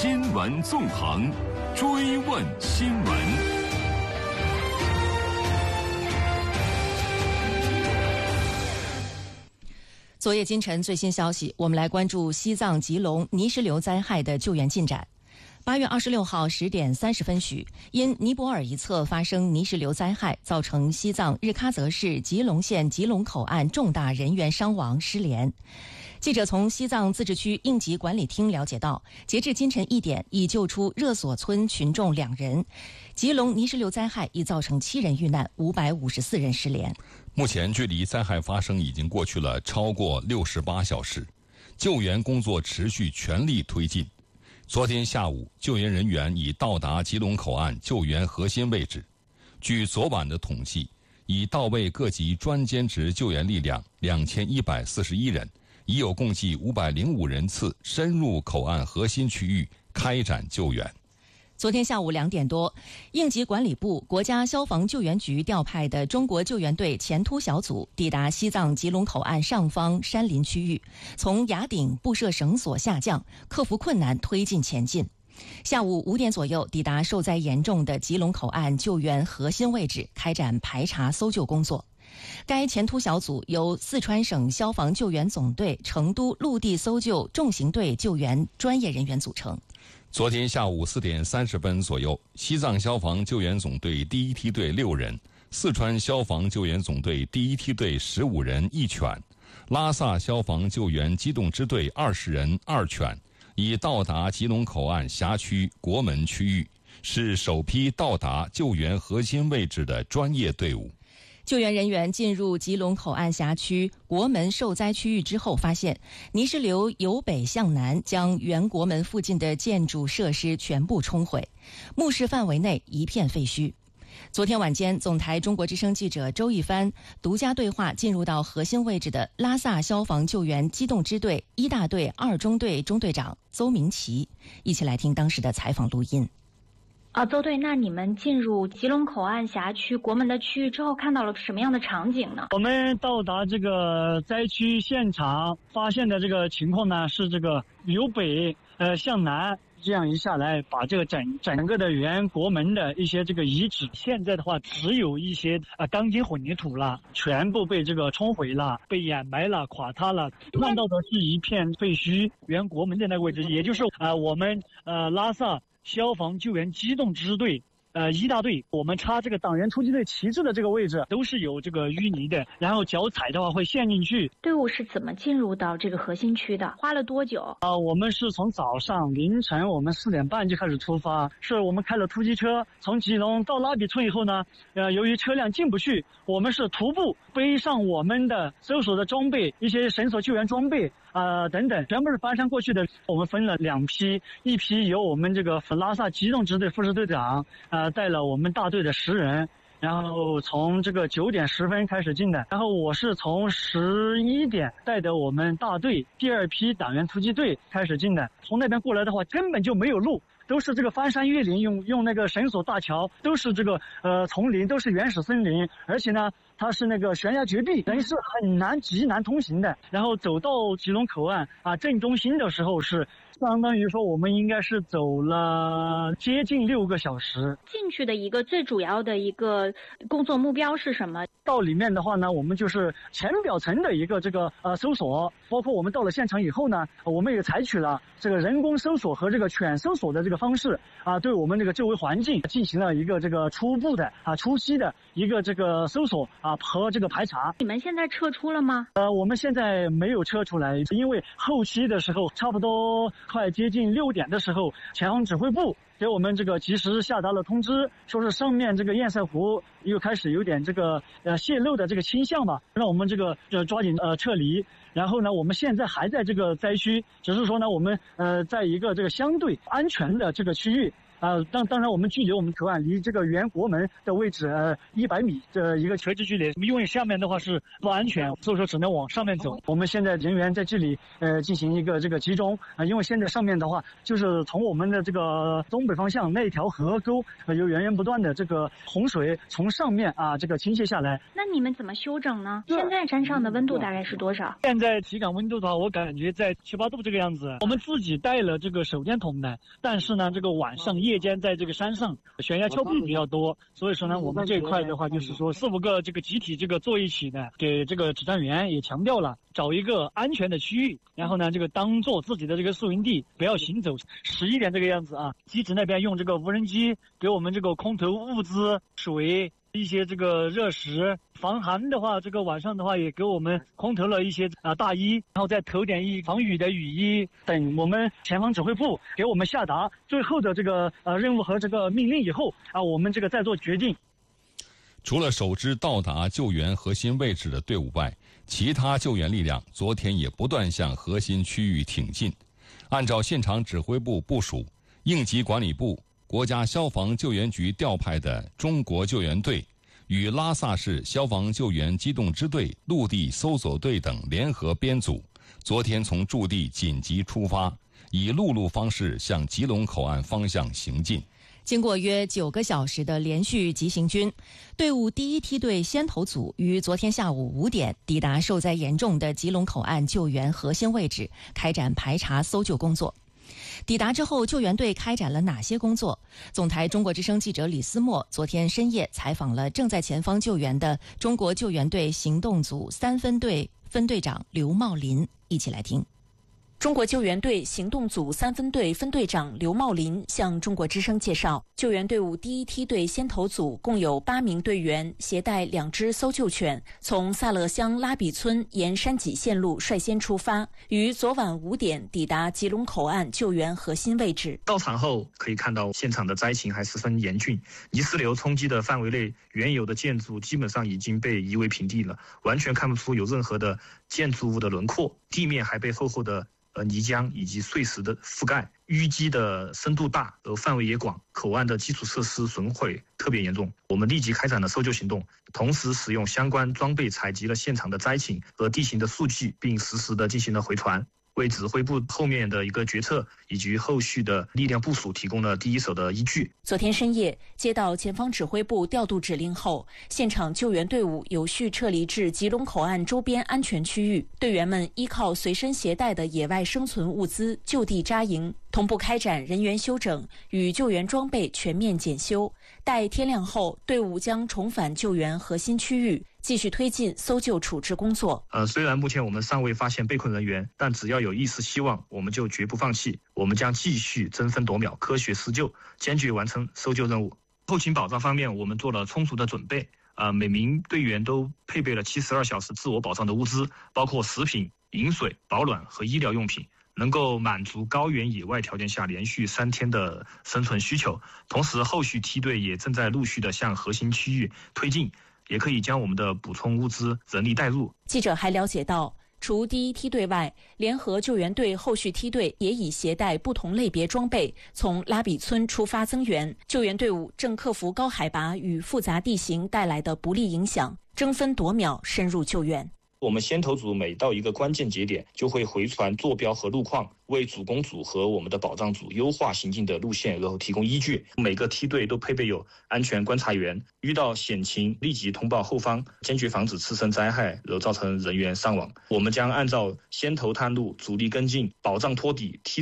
新闻纵横，追问新闻。 昨夜今晨最新消息，我们来关注西藏吉隆泥石流灾害的救援进展。8月26号10点30分许，因尼泊尔一侧发生泥石流灾害，造成西藏日喀则市吉隆县吉隆口岸重大人员伤亡失联。记者从西藏自治区应急管理厅了解到，截至今晨1点，已救出热索村群众2人。吉隆泥石流灾害已造成7人遇难，554人失联。 目前距离灾害发生已经过去了超过68小时，救援工作持续全力推进。昨天下午，救援人员已到达吉隆口岸救援核心位置。据昨晚的统计，已到位各级专兼职救援力量2141人，已有共计505人次深入口岸核心区域开展救援。 昨天下午2点多，应急管理部、国家消防救援局调派的中国救援队前突小组抵达西藏吉隆口岸上方山林区域，从崖顶布设绳索下降，克服困难推进前进。下午5点左右抵达受灾严重的吉隆口岸救援核心位置，开展排查搜救工作。该前突小组由四川省消防救援总队成都陆地搜救重型队救援专业人员组成。 昨天下午4点30分左右，西藏消防救援总队第一梯队6人，四川消防救援总队第一梯队15人1犬，拉萨消防救援机动支队20人2犬，已到达吉隆口岸辖区国门区域，是首批到达救援核心位置的专业队伍。 救援人员进入吉隆口岸辖区国门受灾区域之后，发现泥石流由北向南将原国门附近的建筑设施全部冲毁，目视范围内一片废墟。昨天晚间，总台中国之声记者周一帆独家对话进入到核心位置的拉萨消防救援机动支队1大队2中队中队长邹明奇，一起来听当时的采访录音。 邹队，那你们进入吉隆口岸辖区国门的区域之后，看到了什么样的场景呢？ 我们到达这个灾区现场，发现的这个情况呢，是这个由北向南这样一下来，把这个整个的原国门的一些这个遗址，现在的话只有一些钢筋混凝土了，全部被这个冲毁了，被掩埋了，垮塌了，看到的是一片废墟。原国门的那个位置，也就是我们拉萨消防救援机动支队1大队，我们插这个党员突击队旗帜的这个位置都是有这个淤泥的，然后脚踩的话会陷进去。 队伍是怎么进入到这个核心区的？花了多久？ 我们是从早上凌晨我们4点半就开始出发，是我们开了突击车，从吉隆到拉比村以后呢，由于车辆进不去，我们是徒步背上我们的搜索的装备，一些绳索救援装备等等，全部是翻山过去的。我们分了2批，一批由我们这个拉萨机动支队副支队长带了我们大队的10人，然后从这个9点10分开始进的，然后我是从11点带的我们大队第2批党员突击队开始进的。从那边过来的话根本就没有路，都是这个翻山越岭，用那个绳索大桥，都是这个丛林，都是原始森林，而且呢它是那个悬崖绝壁，人是很极难通行的。然后走到吉隆口岸正中心的时候，是相当于说我们应该是走了接近6个小时。 进去的一个最主要的一个工作目标是什么？ 到里面的话呢，我们就是浅表层的一个这个搜索，包括我们到了现场以后呢，我们也采取了这个人工搜索和这个犬搜索的这个方式对我们这个周围环境进行了一个这个初步的初期的一个这个搜索和这个排查。 你们现在撤出了吗？ 我们现在没有撤出来，因为后期的时候差不多快接近6点的时候，前方指挥部给我们这个及时下达了通知，说是上面这个堰塞湖又开始有点这个泄漏的这个倾向吧，让我们这个抓紧撤离。然后呢，我们现在还在这个灾区，只是说呢，我们在一个这个相对安全的这个区域当然我们距离我们口岸离这个原国门的位置100米的一个垂直距离，因为下面的话是不安全，所以说只能往上面走。我们现在人员在这里进行一个这个集中因为现在上面的话就是从我们的这个东北方向那条河沟有源源不断的这个洪水从上面这个倾泻下来。 那你们怎么休整呢？现在山上的温度大概是多少？ 现在体感温度的话，我感觉在7、8度这个样子。我们自己带了这个手电筒的，但是呢，这个晚上夜间在这个山上悬崖峭壁比较多，所以说呢，我们这一块的话，就是说4、5个这个集体这个坐一起的，给这个指战员也强调了，找一个安全的区域，然后呢，这个当做自己的这个宿营地，不要行走。11点这个样子机指那边用这个无人机给我们这个空投物资、水。一些这个热食，防寒的话，这个晚上的话也给我们空投了一些大衣，然后再投点防雨的雨衣。等我们前方指挥部给我们下达最后的这个任务和这个命令以后我们这个再做决定。 除了首支到达救援核心位置的队伍外，其他救援力量昨天也不断向核心区域挺进。按照现场指挥部部署，应急管理部、国家消防救援局调派的中国救援队与拉萨市消防救援机动支队、陆地搜索队等联合编组，昨天从驻地紧急出发，以陆路方式向吉隆口岸方向行进。 经过约9个小时的连续急行军，队伍第1梯队先头组于昨天下午5点抵达受灾严重的吉隆口岸救援核心位置，开展排查搜救工作。抵达之后，救援队开展了哪些工作？总台中国之声记者李思墨昨天深夜采访了正在前方救援的中国救援队行动组3分队分队长刘茂林，一起来听。 中国救援队行动组3分队分队长刘茂林向中国之声介绍，救援队伍第1梯队先头组共有8名队员，携带2只搜救犬，从萨勒乡拉比村沿山脊线路率先出发，于昨晚5点抵达吉隆口岸救援核心位置。 到场后可以看到现场的灾情还十分严峻，泥石流冲击的范围内，原有的建筑基本上已经被夷为平地了，完全看不出有任何的建筑物的轮廓，地面还被厚厚的泥浆以及碎石的覆盖，淤积的深度大，范围也广，口岸的基础设施损毁特别严重。我们立即开展了搜救行动，同时使用相关装备采集了现场的灾情和地形的数据，并实时的进行了回传，为指挥部后面的一个决策以及后续的力量部署提供了第一手的依据。 昨天深夜接到前方指挥部调度指令后，现场救援队伍有序撤离至吉隆口岸周边安全区域，队员们依靠随身携带的野外生存物资就地扎营，同步开展人员休整与救援装备全面检修。待天亮后，队伍将重返救援核心区域，继续推进搜救处置工作。 虽然目前我们尚未发现被困人员，但只要有一丝希望，我们就绝不放弃。我们将继续争分夺秒、科学施救，坚决完成搜救任务。后勤保障方面，我们做了充足的准备。每名队员都配备了72小时自我保障的物资，包括食品、饮水、保暖和医疗用品，能够满足高原野外条件下连续3天的生存需求。同时，后续梯队也正在陆续的向核心区域推进，也可以将我们的补充物资人力带入。 记者还了解到，除第1梯队外，联合救援队后续梯队也已携带不同类别装备从拉比村出发增援。救援队伍正克服高海拔与复杂地形带来的不利影响，争分夺秒深入救援。 我们先头组每到一个关键节点，就会回传坐标和路况，为主攻组和我们的保障组优化行进的路线，然后提供依据。每个梯队都配备有安全观察员，遇到险情立即通报后方，坚决防止次生灾害，然后造成人员伤亡。我们将按照先头探路、主力跟进、保障托底、梯